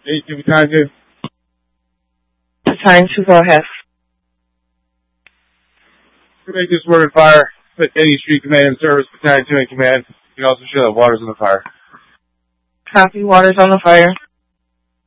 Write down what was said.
Battalion 2. Battalion 2, go ahead. Make this word in fire. Put any street command in service. Battalion 2 in command. You can also show that water's on the fire. Copy, water's on the fire.